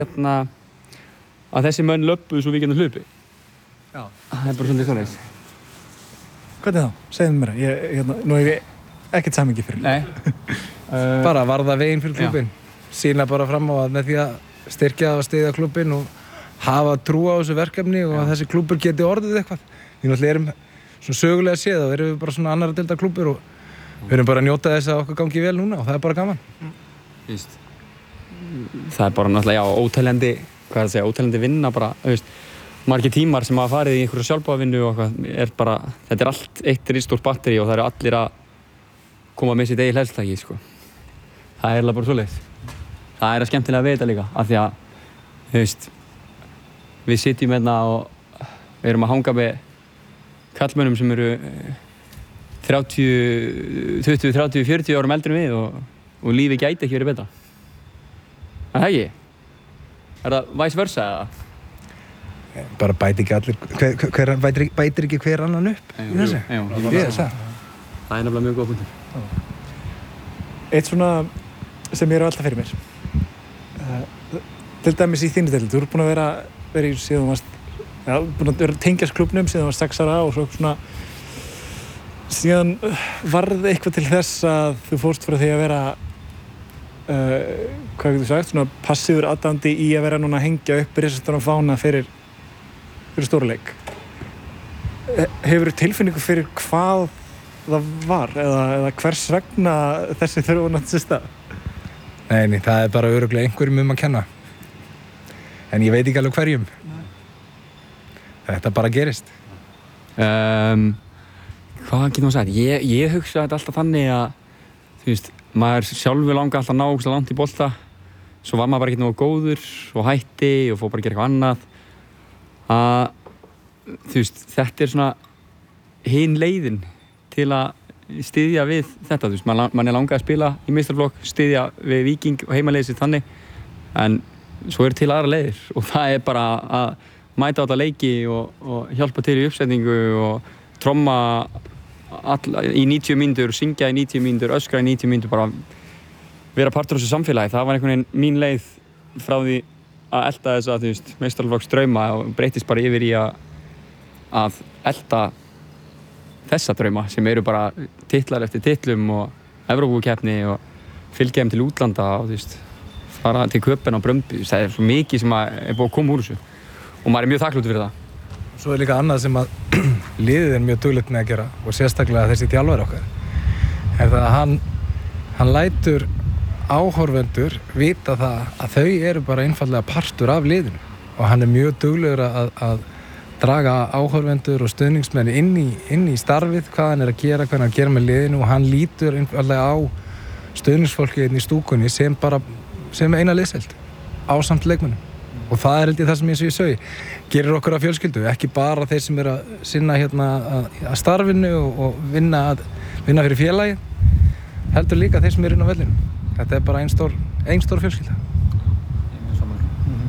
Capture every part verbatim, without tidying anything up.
hérna að þessi menn löbbuðu svo við getum hlupið. Já. Það er bara svolítið svoleiðis. Hvernig þá? Segðu mér það. Ég, hérna, nú hef ég ekkert samhengi fyrir. Nei. uh, bara varða veginn fyrir klúbbinn. Sýna bara fram á að með því að styrkja og styðja klúbbinn og hafa trú á þessu verkefni og að þessi klúbbur geti orðið eitthvað. Við náttúrulega erum svona sögulega séð og erum við bara svona annarra deildar klúbbur og við erum bara að njóta þess að okkur gangi vel núna og það er bara gaman. Just. Það er bara náttúrulega, já, óteljandi, hvað er að segja, óteljandi vinna bara, þú veist, margir tímar sem hafa farið í einhverju sjálfboðavinnu og eitthvað, er bara, þetta er allt eitt ristórt batteri og það eru allir að koma með sitt eigið hleðslutæki, sko. Það er eiginlega bara svoleiðis. Það er að skemmtilega við þetta líka, af því að, þú veist, við sitjum hérna og við erum að hanga með kallmönnum sem eru þrjátíu, tuttugu, þrjátíu, fjörutíu árum eldri en við og, og lífið gæti ekki verið betra. Er það ekki? Er það vice versa eða? Bara bæti ekki allir, hver, hver, bætir, bætir ekki hver annan upp í þessu? Jú, jú, Ég er það. Það er nefnilega mjög góð punktur. Eitt svona sem ég er alltaf fyrir mér. Uh, til dæmis í þínu deild, þú ert búin að vera, vera í síðan þú varst, já, búin að vera tengjast klúbbnum síðan þú varst sex ára og svo svona síðan varð eitthvað til þess að þú fórst frá því að vera uh, hvað getur þú sagt, svona passífur aðdáandi í að vera núna að hengja upp risastóran fána fyrir fyrir stórleik. Hefurðu tilfinningu fyrir hvað það var eða, eða hvers vegna þessi þróun átti sér stað? Nei, nei, það er bara örugglega einhverjum um að kenna. En ég veit ekki alveg hverjum. Þetta bara gerist. Um, hvað getur maður sagt? Ég, ég hugsa þetta alltaf þannig að, þú veist, maður sjálfur langa alltaf ná svo langt í bolta, svo var maður bara ekki nógu góður og hætti og fór bara að gera eitthvað annað. Að, þú veist, þetta er svona hin leiðin til að styðja við þetta, þú veist, mann man er langað að spila í meistaraflokk, styðja við Víking og heimaleiðið sitt þannig, en svo eru til aðra leiðir og það er bara að mæta á alla leiki og, og hjálpa til í uppsetningu og tromma all, í níutíu mínútur, syngja í níutíu mínútur, öskra í níutíu mínútur, bara vera partur af þessu samfélagi. Það var einhvern veginn mín leið frá því að elta þess að, þú veist, meistaraflokks drauma og breytist bara yfir í að, að elta þessa drauma sem eru bara titlar eftir titlum og Evrópukeppni og fylgja þeim til útlanda og, þú veist, fara til Köpen á Bröndby. Það er svo mikið sem er búið að koma úr þessu og maður er mjög þakkláttur fyrir það. Svo er líka annað sem að liðið er mjög duglegt með að gera og sérstaklega þessi þjálfari okkar er það að hann, hann lætur áhorfendur vita það að þau eru bara einfallega partur af liðinu og hann er mjög duglegur að, að draga áhorfendur og stuðningsmenn inn í, inn í starfið, hvað hann er að gera, hvað hann er að gera með liðinu og hann lítur einfallega á stuðningsfólki inn í stúkunni sem bara sem eina liðsheild ásamt leikmönnum og það er held ég það sem eins og ég sögi gerir okkur að fjölskyldu, ekki bara þeir sem eru að sinna hérna að, að starfinu og, og vinna, að, vinna fyrir félagi heldur líka þeir sem eru inn á vellinu. Þetta er bara einn stór, ein stór fjölskylda. Ég er mjög sammála.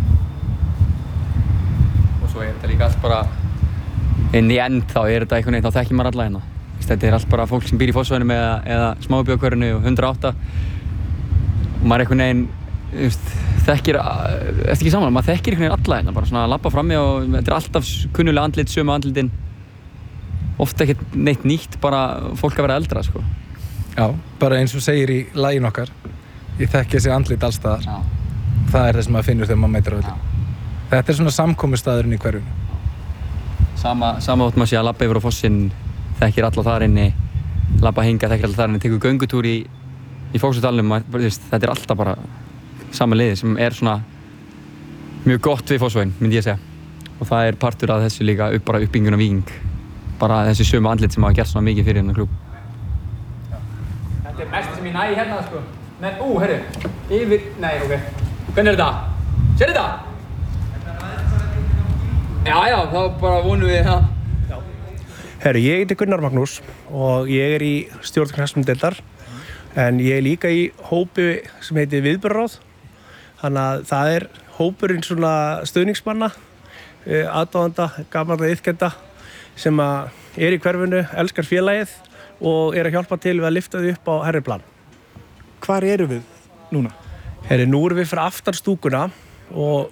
Og svo er þetta líka allt bara inn í end þá er þetta einhvern veginn, þá þekkir maður alla hérna. Þetta er allt bara fólk sem býr í Fossvoginum eða, eða Smábíóhverfinu og hundrað og átta og maður einhvern veginn, þú veist, þekkir, eftir ekki saman, maður þekkir einhvern veginn alla hérna, bara svona að labba frammi og þetta er alltaf kunnulega andlit, sömu andlitin, ofta ekkert neitt nýtt, bara fólk að vera eldra, sko. Já, bara eins og segir í laginu okkar, ég þekki þessi andlit alls staðar. Já. Það er það sem maður finnur þegar maður mætir á völlinn. Þetta er svona samkomustaðurinn í hverjunu. Sama, sama þótt maður sé að labba yfir á fossinn, þekkir alla þar inni, labba hinga, þekkir alla þar inni, tekur göngutúr í, í Fókstadalnum, þetta er alltaf bara sama liði sem er svona mjög gott við Fossvogin, myndi ég segja. Og það er partur af þessu líka upp, bara uppbyggingun af Víking, bara þessi sömu andlit sem hafa gert svona mikið fyrir hennar klúbb. Þetta er mest sem ég næ hérna, sko. Nei, ú, herru, yfir, nei, ok. Hvernig er þetta? Sér þetta? Já, já, þá bara vonum við það. Herru, ég heiti Gunnar Magnús og ég er í stjórn knattspyrnudeildar en ég er líka í hópi sem heitir Viðburðaráð. Þannig að það er hópurinn svona stuðningsmanna, aðdáenda, gamalla iðkenda sem að er í hverfinu, elskar félagið og er að hjálpa til við að lyfta þau upp á hærri plan. Hvar eru við núna? Herri, nú erum við fyrir aftan stúkuna og